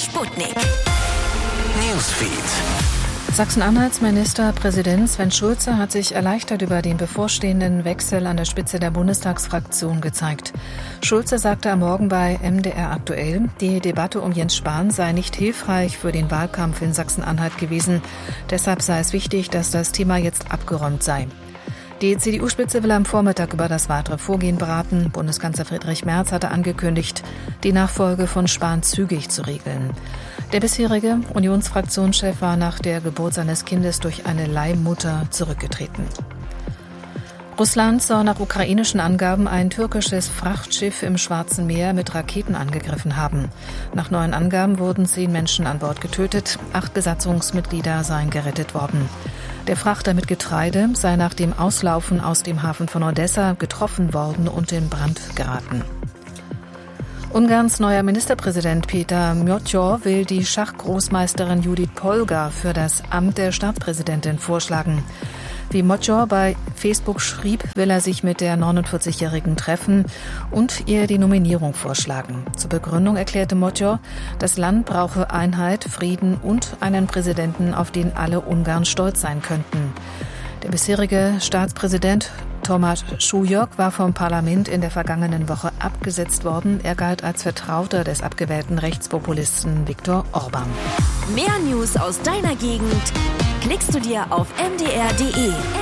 Sputnik Newsfeed. Sachsen-Anhalts Ministerpräsident Sven Schulze hat sich erleichtert über den bevorstehenden Wechsel an der Spitze der Bundestagsfraktion gezeigt. Schulze sagte am Morgen bei MDR aktuell, die Debatte um Jens Spahn sei nicht hilfreich für den Wahlkampf in Sachsen-Anhalt gewesen. Deshalb sei es wichtig, dass das Thema jetzt abgeräumt sei. Die CDU-Spitze will am Vormittag über das weitere Vorgehen beraten. Bundeskanzler Friedrich Merz hatte angekündigt, die Nachfolge von Spahn zügig zu regeln. Der bisherige Unionsfraktionschef war nach der Geburt seines Kindes durch eine Leihmutter zurückgetreten. Russland soll nach ukrainischen Angaben ein türkisches Frachtschiff im Schwarzen Meer mit Raketen angegriffen haben. Nach neuen Angaben wurden 10 Menschen an Bord getötet, 8 Besatzungsmitglieder seien gerettet worden. Der Frachter mit Getreide sei nach dem Auslaufen aus dem Hafen von Odessa getroffen worden und in Brand geraten. Ungarns neuer Ministerpräsident Péter Mottyó will die Schachgroßmeisterin Judith Polgar für das Amt der Staatspräsidentin vorschlagen. Wie Mottyó bei Facebook schrieb, will er sich mit der 49-Jährigen treffen und ihr die Nominierung vorschlagen. Zur Begründung erklärte Mottyó, das Land brauche Einheit, Frieden und einen Präsidenten, auf den alle Ungarn stolz sein könnten. Der bisherige Staatspräsident Tomáš Súlyog war vom Parlament in der vergangenen Woche abgesetzt worden. Er galt als Vertrauter des abgewählten Rechtspopulisten Viktor Orbán. Mehr News aus deiner Gegend klickst du dir auf mdr.de.